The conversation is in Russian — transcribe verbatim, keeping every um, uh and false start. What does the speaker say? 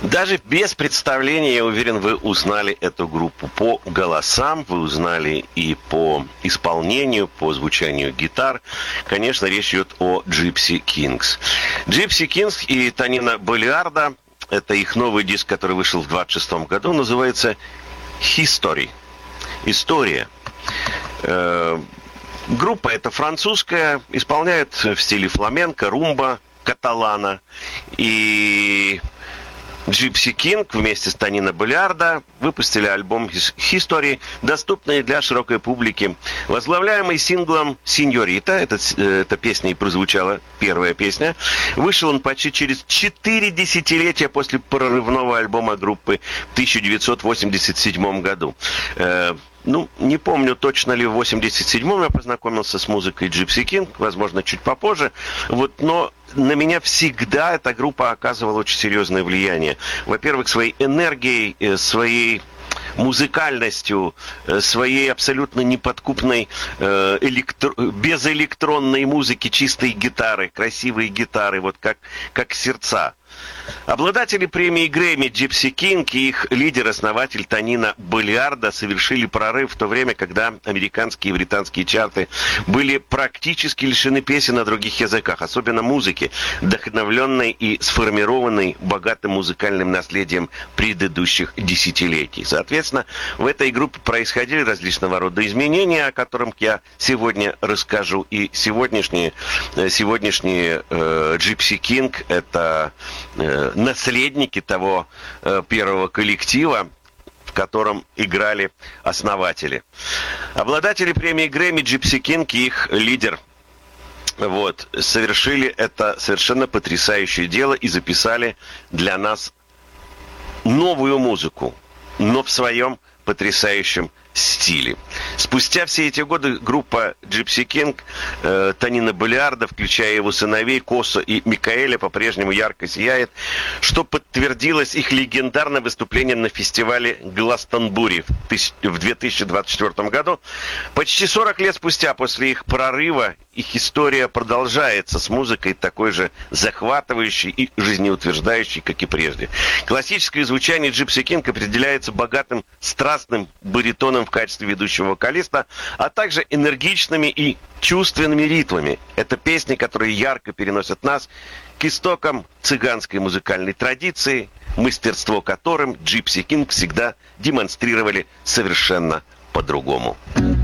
Даже без представления, я уверен, вы узнали эту группу по голосам, вы узнали и по исполнению, по звучанию гитар. Конечно, речь идет о Gypsy Kings. Gypsy Kings и Танина Болиарда, это их новый диск, который вышел в двадцать шестом году, называется History. История. Группа эта французская, исполняет в стиле фламенко, румба, каталана. И Gypsy King вместе с Танино Болиарда выпустили альбом History, доступный для широкой публики, возглавляемый синглом «Синьорита». Это, эта песня и прозвучала, первая песня. Вышел он почти через четыре десятилетия после прорывного альбома группы в тысяча девятьсот восемьдесят седьмом году. Ну, не помню, точно ли в восемьдесят седьмом я познакомился с музыкой Gypsy King, возможно, чуть попозже. Вот, но на меня всегда эта группа оказывала очень серьезное влияние. Во-первых, своей энергией, своей музыкальностью, своей абсолютно неподкупной электро... безэлектронной музыки, чистой гитары, красивые гитары, вот как, как сердца. Обладатели премии Грэмми Gypsy King и их лидер-основатель Танино Болиарда совершили прорыв в то время, когда американские и британские чарты были практически лишены песен на других языках, особенно музыки, вдохновленной и сформированной богатым музыкальным наследием предыдущих десятилетий. Соответственно, в этой группе происходили различного рода изменения, о которых я сегодня расскажу. И сегодняшние, сегодняшние э, Gypsy King — это э, наследники того э, первого коллектива, в котором играли основатели. Обладатели премии Грэмми Gypsy King и их лидер вот, совершили это совершенно потрясающее дело и записали для нас новую музыку, но в своем потрясающем стиле. Спустя все эти годы группа Gypsy King, э, Танино Болиарда, включая его сыновей Косо и Микаэля, по-прежнему ярко сияет, что подтвердилось их легендарным выступлением на фестивале Гластонбури в две тысячи двадцать четвёртом году. Почти сорок лет спустя после их прорыва их история продолжается с музыкой такой же захватывающей и жизнеутверждающей, как и прежде. Классическое звучание Gypsy King определяется богатым, страстным баритоном в качестве ведущего вокалиста, а также энергичными и чувственными ритмами. Это песни, которые ярко переносят нас к истокам цыганской музыкальной традиции, мастерство которым Gypsy King всегда демонстрировали совершенно по-другому.